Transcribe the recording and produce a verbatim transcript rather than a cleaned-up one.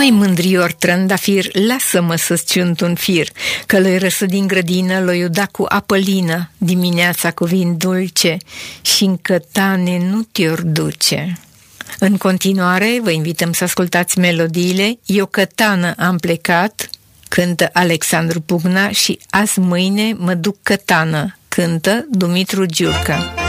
Măi mândrior trândafir, lasă-mă să-ți ciunt un fir, că l-oi răsă din grădină, l-oi uda cu apă lină, dimineața cu vin dulce și în cătane nu te-or duce. În continuare, vă invităm să ascultați melodiile Eu cătană am plecat, cântă Alexandru Pugna, și Azi mâine mă duc cătană, cântă Dumitru Giurcă.